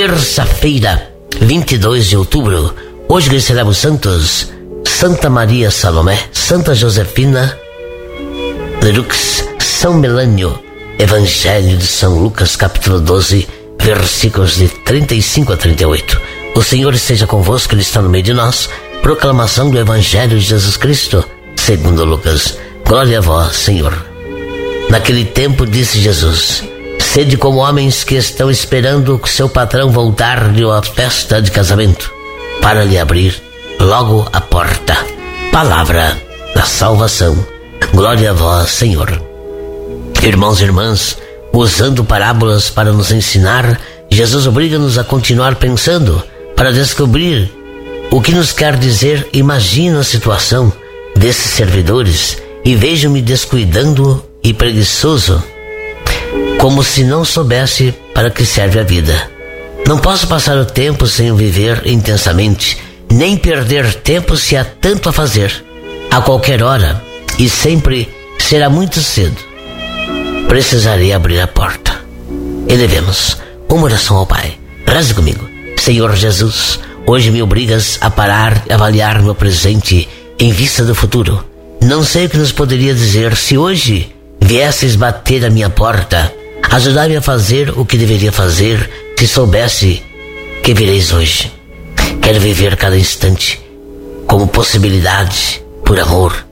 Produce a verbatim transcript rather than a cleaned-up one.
terça-feira, vinte e dois de outubro. Hoje receberemos santos Santa Maria Salomé, Santa Josefina Lerux, São Melânio. Evangelho de São Lucas, capítulo doze, versículos de trinta e cinco a trinta e oito. O Senhor esteja convosco, Ele está no meio de nós. Proclamação do Evangelho de Jesus Cristo, segundo Lucas. Glória a vós, Senhor. Naquele tempo disse Jesus: sede como homens que estão esperando seu patrão voltar de uma festa de casamento, para lhe abrir logo a porta. Palavra da salvação. Glória a vós, Senhor. Irmãos e irmãs, usando parábolas para nos ensinar, Jesus obriga-nos a continuar pensando para descobrir o que nos quer dizer. Imagina a situação desses servidores e vejo-me descuidando e preguiçoso, como se não soubesse para que serve a vida. Não posso passar o tempo sem viver intensamente, nem perder tempo se há tanto a fazer. A qualquer hora, e sempre será muito cedo, precisarei abrir a porta. Elevemos uma oração ao Pai. Reze comigo. Senhor Jesus, hoje me obrigas a parar e avaliar meu presente em vista do futuro. Não sei o que nos poderia dizer se hoje viesses bater à minha porta. Ajudai-me a fazer o que deveria fazer se soubesse que vireis hoje. Quero viver cada instante como possibilidade, por amor,